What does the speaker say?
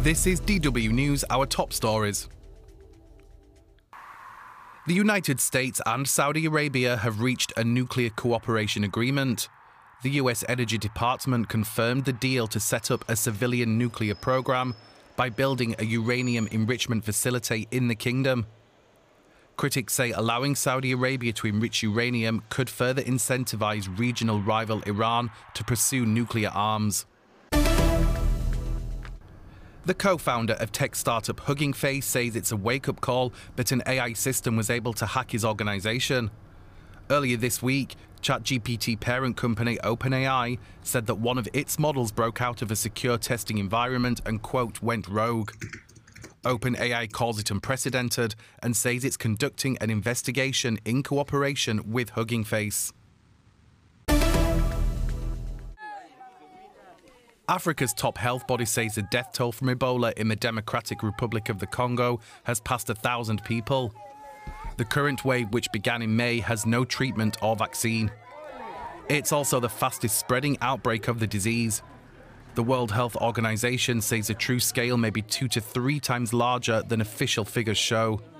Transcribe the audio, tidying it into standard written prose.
This is DW News, our top stories. The United States and Saudi Arabia have reached a nuclear cooperation agreement. The US Energy Department confirmed the deal to set up a civilian nuclear program by building a uranium enrichment facility in the kingdom. Critics say allowing Saudi Arabia to enrich uranium could further incentivize regional rival Iran to pursue nuclear arms. The co-founder of tech startup Hugging Face says it's a wake-up call that an AI system was able to hack his organization. Earlier this week, ChatGPT parent company OpenAI said that one of its models broke out of a secure testing environment and, quote, went rogue. OpenAI calls it unprecedented and says it's conducting an investigation in cooperation with Hugging Face. Africa's top health body says the death toll from Ebola in the Democratic Republic of the Congo has passed 1,000 people. The current wave, which began in May, has no treatment or vaccine. It's also the fastest spreading outbreak of the disease. The World Health Organization says the true scale may be 2 to 3 times larger than official figures show.